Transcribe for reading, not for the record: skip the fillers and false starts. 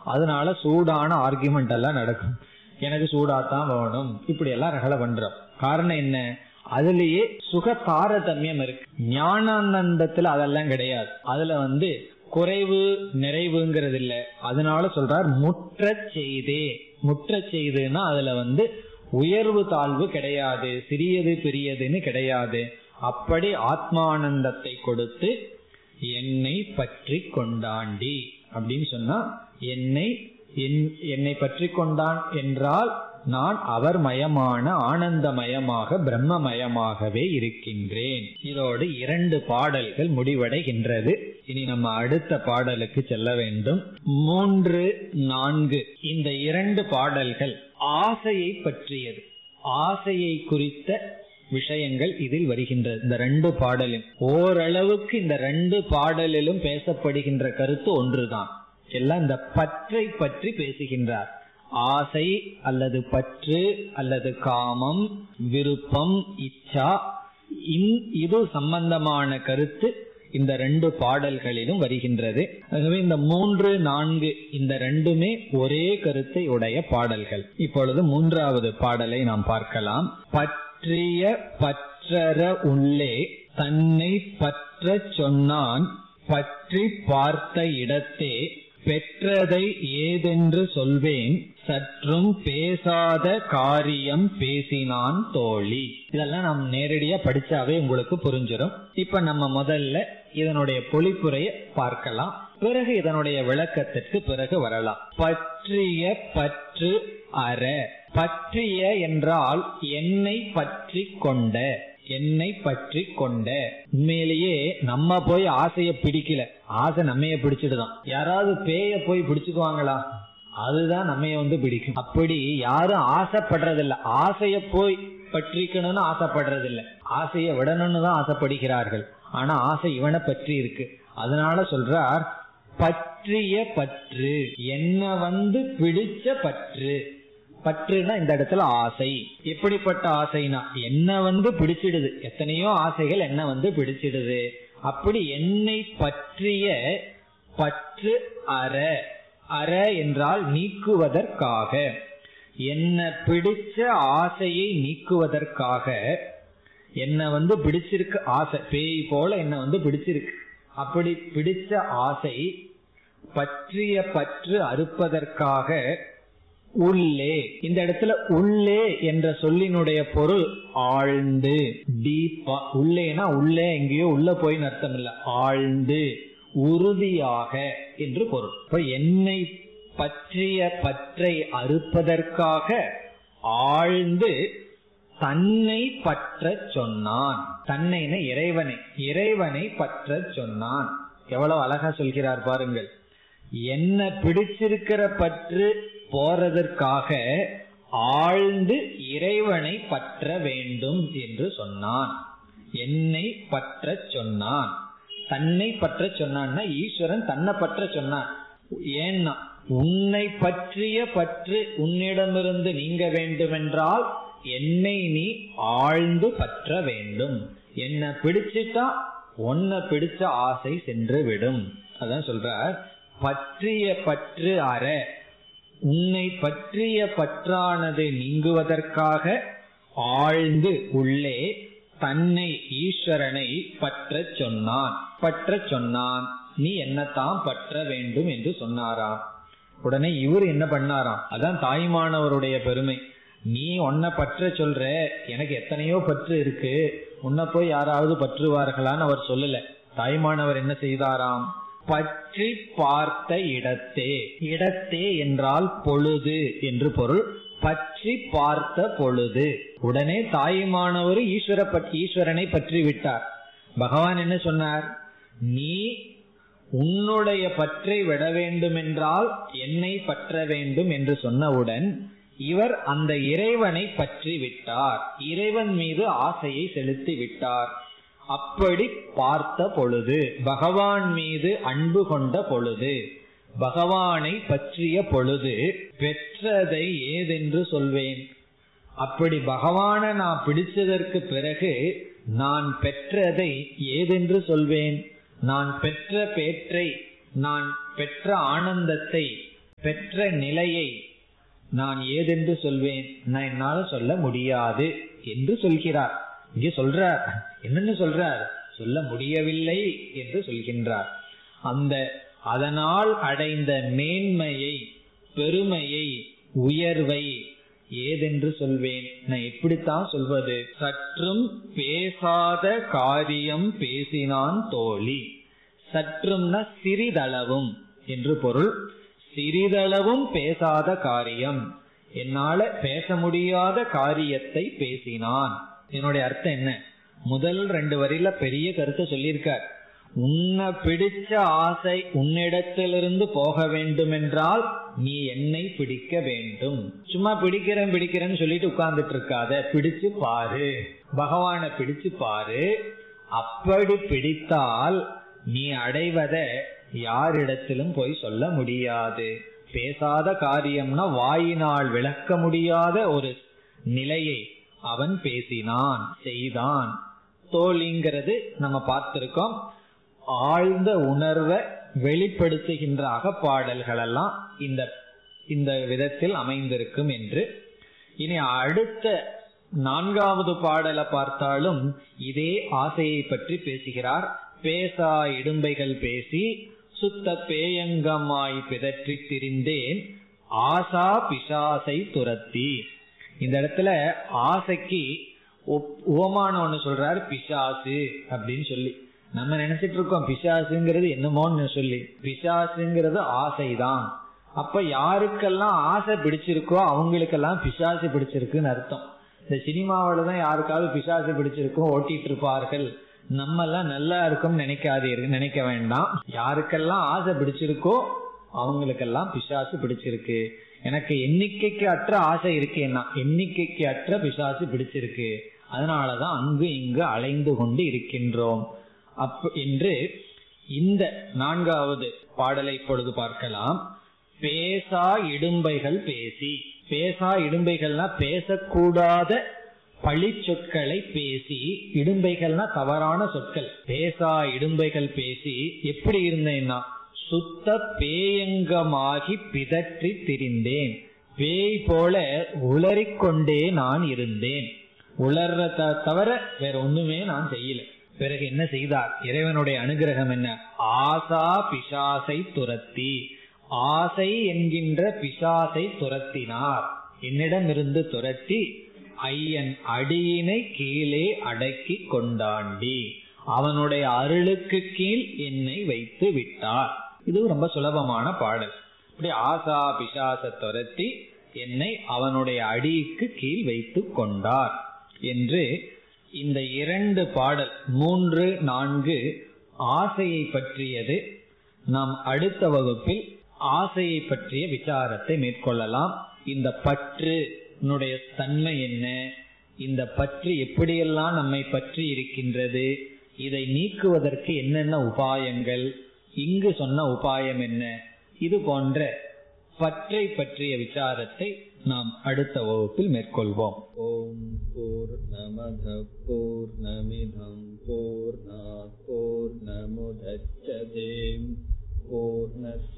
அதனால சூடான ஆர்குமெண்ட் எல்லாம் நடக்கும். எனக்கு சூடாத்தான் வேணும், இப்படி எல்லாம் ரகலை பண்றோம். காரணம் என்ன? அதுலயே சுக தாரதமியம் இருக்கு. ஞானானந்தத்துல அதெல்லாம் கிடையாது. அதுல குறைவு நிறைவுங்கிறது இல்ல. அதனால சொல்றார் முற்ற செய்தே. முற்ற செய்துன்னா அதுல உயர்வு தாழ்வு கிடையாது, சிறியது பெரியதுன்னு கிடையாது. அப்படி ஆத்மானந்தத்தை கொடுத்து என்னை பற்றி கொண்டாண்டி அப்படின்னு சொன்னா, என்னை பற்றி கொண்டான் என்றால் நான் அவர் மயமான ஆனந்தமயமாக பிரம்மமயமாகவே இருக்கின்றேன். இதோடு 2 பாடல்கள் முடிவடைகின்றது. இனி நம்ம அடுத்த பாடலுக்கு செல்ல வேண்டும். 3, 4 இந்த 2 பாடல்கள் ஆசையை பற்றியது. ஆசையை குறித்த விஷயங்கள் இதில் வருகின்றது. இந்த 2 பாடலும் ஓரளவுக்கு இந்த 2 பாடலிலும் பேசப்படுகின்ற கருத்து ஒன்றுதான். எல்லாம் இந்த பற்றை பற்றி பேசுகின்றார். ஆசை அல்லது பற்று அல்லது காமம், விருப்பம், இச்சா, இது சம்பந்தமான கருத்து இந்த 2 பாடல்களிலும் வருகின்றது. ஆகவே இந்த 3, 4 இந்த 2மே ஒரே கருத்தை உடைய பாடல்கள். இப்பொழுது 3வது பாடலை நாம் பார்க்கலாம். பற்றிய பற்றற உள்ளே தன்னை பற்ற சொன்னான், பற்றி பார்த்த இடத்தே பெற்றதை ஏதென்று சொல்வேன், சற்றும் பேசாத காரியம் பேசினான் தோழி. இதெல்லாம் நாம் நேரடியா படிச்சாவே உங்களுக்கு புரிஞ்சிடும். இப்ப நம்ம முதல்ல இதனுடைய பொழிப்புரையை பார்க்கலாம். பிறகு இதனுடைய விளக்கத்திற்கு பிறகு வரலாம். பற்றிய பற்று அற. பற்றிய என்றால் என்னை பற்றி கொண்ட, என்னை பற்றி கொண்ட. உண்மையிலேயே நம்ம போய் ஆசைய பிடிக்கல, ஆசை நம்மைய பிடிச்சிடுதான். யாராவது பேய போய் பிடிச்சுக்குவாங்களா? அதுதான் நம்மைய பிடிக்கும். அப்படி யாரும் ஆசைப்படுறதில்ல. ஆசைய போய் பற்றிக்கணும்னு ஆசைப்படுறதில்ல, ஆசைய விடணும்னு தான் ஆசைப்படுகிறார்கள். ஆனா ஆசை இவனை பற்றி இருக்கு. அதனால சொல்றார் பற்றிய பற்று, என்ன பிடிச்ச பற்று. பற்றுனா இந்த இடத்துல ஆசை. எப்படிப்பட்ட ஆசைனா என்ன பிடிச்சிடுது. எத்தனையோ ஆசைகள் என்ன பிடிச்சிடுது. அப்படி என்னை பற்றிய பற்று அற. அற என்றால் நீக்குவதற்காக, என்ன பிடிச்ச ஆசையை நீக்குவதற்காக. என்ன பிடிச்சிருக்கு ஆசை, பேய் போல என்ன பிடிச்சிருக்கு. அப்படி பிடிச்ச ஆசை பற்றிய பற்று அறுப்பதற்காக உள்ளே. இந்த இடத்துல உள்ளே என்ற சொல்லினுடைய பொருள் ஆழ்ந்து, டீப்பா. உள்ளேனா உள்ளே எங்கேயோ உள்ள போய் அர்த்தம் இல்ல, ஆழ்ந்து உறுதியாக என்று பொருள். இப்ப என்னை பற்றிய பற்றை அறுப்பதற்காக ஆழ்ந்து தன்னை பற்ற சொன்னான். தன்னை இறைவனை, இறைவனை பற்ற சொன்னான். எவ்வளவு அழகா சொல்கிறார் பாருங்கள். என்ன பிடிச்சிருக்கிற பற்று போறதற்காக ஆழ்ந்து இறைவனை பற்ற வேண்டும் என்று சொன்னான். என்னை பற்ற சொன்னான். தன்னை பற்ற சொன்னான்னா ஈஸ்வரன் தன்னை பற்ற சொன்னான். ஏன்னா உன்னை பற்றிய பற்று உன்னிடமிருந்து நீங்க வேண்டுமென்றால் என்னை நீ ஆழ்ந்து பற்ற வேண்டும். என்ன பிடிச்சிட்டா உன்னை பிடிச்ச ஆசை சென்று விடும். அதான் சொல்றார் பற்றிய பற்று அற. உன்னை பற்றிய பற்றானது நீங்குவதற்காக ஆழ்ந்து உள்ளே தன்னை ஈஸ்வரனை பற்ற சொன்னான். பற்ற சொன்னான், நீ என்னத்தான் பற்ற வேண்டும் என்று சொன்னாராம். உடனே இவர் என்ன பண்ணாராம், அதான் தாய்மானவருடைய பெருமை. நீ உன்னை பற்ற சொல்ற, எனக்கு எத்தனையோ பற்று இருக்கு, உன்னை போய் யாராவது பற்றுவார்களான்னு அவர் சொல்லல. தாய்மானவர் என்ன செய்தாராம், பற்றி பார்த்த இடத்தே. இடத்தே என்றால் பொழுது என்று பொருள். பற்றி பார்த்த பொழுது உடனே தாயுமானவர் ஈஸ்வரனை பற்றி விட்டார். பகவான் என்ன சொன்னார், நீ உன்னுடைய பற்றை விட வேண்டும் என்றால் என்னை பற்ற வேண்டும் என்று சொன்னவுடன் இவர் அந்த இறைவனை பற்றி விட்டார். இறைவன் மீது ஆசையை செலுத்தி விட்டார். அப்படி பார்த்த பொழுது, பகவான் மீது அன்பு கொண்ட பொழுது, பகவானை பற்றிய பொழுது பெற்றதை ஏதென்று சொல்வேன். அப்படி பகவானை நான் பிடிச்சதற்கு பிறகு நான் பெற்றதை ஏதென்று சொல்வேன். நான் பெற்ற பேற்றை, நான் பெற்ற ஆனந்தத்தை, பெற்ற நிலையை நான் ஏதென்று சொல்வேன், நான் என்னால சொல்ல முடியாது என்று சொல்கிறார். இங்கே சொல்றார், என்னன்னு சொல்றார், சொல்ல முடியவில்லை என்று சொல்கின்றார். அதனால் அடைந்த மேன்மையை, பெருமையை, உயர்வை ஏதென்று சொல்வேன், நான் எப்படித்தான் சொல்வது. சற்றும் பேசாத காரியம் பேசினான் தோழி. சற்றும்னா சிறிதளவும் என்று பொருள். சிறிதளவும் பேசாத காரியம், என்னால பேச முடியாத காரியத்தை பேசினான். என்னுடைய அர்த்தம் என்ன? முதல் 2 வரியில பெரிய கருத்தை சொல்லியிருக்கார். உன்னை பிடிச்ச ஆசை உன்னிடத்திலிருந்து போக வேண்டும் என்றால் நீ என்னை பிடிக்க வேண்டும். சும்மா பிடிக்கிறேன்னு சொல்லிட்டு உட்கார்ந்துட்டு இருக்காத, பிடிச்சு பாரு, பகவானை பிடிச்சு பாரு. அப்படி பிடித்தால் நீ அடைவத யாரிடத்திலும் போய் சொல்ல முடியாது. பேசாத காரியம்னா வாயினால் விளக்க முடியாத ஒரு நிலையை அவன் பேசினான், செய்தான். தோழிங்கிறது நம்ம பார்த்திருக்கோம், ஆழ்ந்த உணர்வை வெளிப்படுத்துகின்ற அகப்பாடல்கள் எல்லாம் இந்த விதத்தில் அமைந்திருக்கும் என்று. இனி அடுத்த 4வது பாடலை பார்த்தாலும் இதே ஆசையை பற்றி பேசுகிறார். பேசா இடும்பைகள் பேசி சுத்த பேயங்கமாய் பிதற்றி திரிந்தேன் ஆசா பிசாசை துரத்தி. இந்த இடத்துல ஆசைக்கு உவமானம் ஒண்ணு சொல்றாரு, பிசாசு அப்படின்னு சொல்லி. நம்ம நினைச்சிட்டு இருக்கோம் பிசாசுங்கிறது என்னமோன்னு சொல்லி. பிசாசுங்கிறது ஆசைதான். அப்ப யாருக்கெல்லாம் ஆசை பிடிச்சிருக்கோ அவங்களுக்கெல்லாம் பிசாசு பிடிச்சிருக்குன்னு அர்த்தம். இந்த சினிமாவில தான் யாருக்காவது பிசாசு பிடிச்சிருக்கோ ஓட்டிட்டு இருப்பார்கள். நம்ம எல்லாம் நல்லா இருக்கும் நினைக்க வேண்டாம். யாருக்கெல்லாம் ஆசை பிடிச்சிருக்கோ அவங்களுக்கெல்லாம் பிசாசு பிடிச்சிருக்கு. எனக்கு எண்ணிக்கைக்கு அற்ற ஆசை இருக்கேன்னா எண்ணிக்கைக்கு அற்ற பிசாசு பிடிச்சிருக்கு. அதனாலதான் அங்கு இங்கு அலைந்து கொண்டு இருக்கின்றோம் என்று இந்த 4வது பாடலை இப்பொழுது பார்க்கலாம். பேசா இடும்பைகள் பேசி. பேசா இடும்பைகள்னா பேசக்கூடாத பழி சொற்களை பேசி. இடும்பைகள்னா தவறான சொற்கள். பேசா இடும்பைகள் பேசி எப்படி இருந்தேன்னா சுத்த பேயங்கமாகி பிதற்றி திரிந்தேன். பேய் போல உளறிக்கொண்டே நான் இருந்தேன். உளர்றத தவிர வேற ஒண்ணுமே நான் செய்யல. பிறகு என்ன செய்தார்? இறைவனுடைய அனுகிரகம் என்ன? ஆசா பிசாசை துரத்தி. ஆசை என்கின்ற பிசாசை துரத்தினார். என்னிடம் இருந்து துரத்தி ஐயன் அடியினை கீழே அடக்கி கொண்டாண்டி. அவனுடைய அருளுக்கு கீழ் என்னை வைத்து விட்டார். இது ரொம்ப சுலபமான பாடல். இப்படி ஆசா பிசாச துரத்தி என்னை அவனுடைய அடிக்கு கீழ் வைத்து கொண்டார் என்று இந்த 2 பாடல் 3, 4 ஆசையை பற்றியது. நாம் அடுத்த வகுப்பில் ஆசையை பற்றிய விசாரத்தை மேற்கொள்ளலாம். இந்த பற்று தன்மை என்ன, இந்த பற்று எப்படியெல்லாம் நம்மை பற்றி இருக்கின்றது, இதை நீக்குவதற்கு என்னென்ன உபாயங்கள், இங்கு சொன்ன உபாயம் என்ன, இது போன்ற பற்றை பற்றிய விசாரத்தை நாம் அடுத்த வகுப்பில் மேற்கொள்வோம். ஓம் பூர்ணமத பூர்ணமிதம் பூர்ணாத் பூர்ணமுதச்யதே பூர்ணஸ்ய